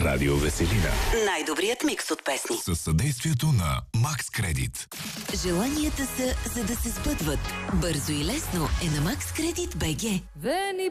Радио Веселина. Най-добрият микс от песни. Със съдействието на Макс Кредит. Желанията са, за да се сбъдват. Бързо и лесно е на Макс Кредит БГ. Вени